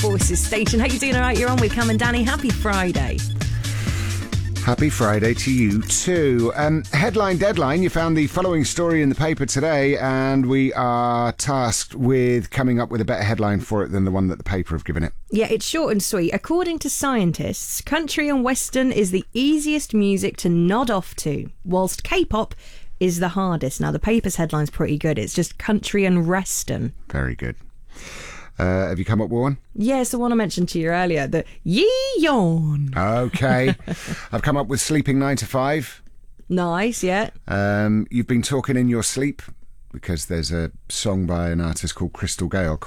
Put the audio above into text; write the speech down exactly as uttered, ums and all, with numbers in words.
Forces station. How you doing? All right, you're on with Cam and Danny. Happy Friday. Happy Friday to you too. Um, headline deadline, you found the following story in the paper today, and we are tasked with coming up with a better headline for it than the one that the paper have given it. Yeah, it's short and sweet. According to scientists, country and western is the easiest music to nod off to, whilst K-pop is the hardest. Now, the paper's headline's pretty good. It's just country and western. Very good. Uh, have you come up with one? Yes, the one I mentioned to you earlier, the Yee-Yawn. Okay. I've come up with sleeping nine to five. Nice, yeah. Um, you've been talking in your sleep, because there's a song by an artist called Crystal Gale